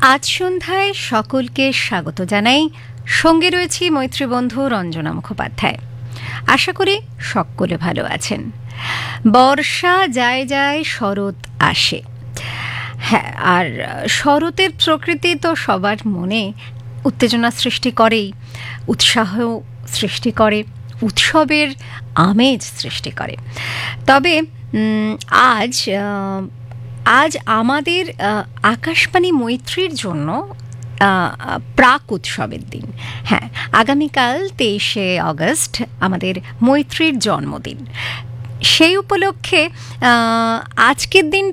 আজ সন্ধ্যায় সকলকে স্বাগত জানাই। সঙ্গে রয়েছি মৈত্রী বন্ধু রঞ্জনা মুখোপাধ্যায়। আশা করি সকলে ভালো আছেন। বর্ষা যায় যায়, শরৎ আসে। হ্যাঁ, আর শরতের প্রকৃতি তো সবার মনে উত্তেজনা সৃষ্টি করেই, উৎসাহ সৃষ্টি করে, উৎসবের আমেজ সৃষ্টি করে। তবে আজ আজ আমাদের আকাশবাণী মৈত্রীর জন্য প্রাক উৎসবের দিন। হ্যাঁ, আগামীকাল 23শে অগস্ট আমাদের মৈত্রীর জন্মদিন। সেই উপলক্ষে আজকের দিন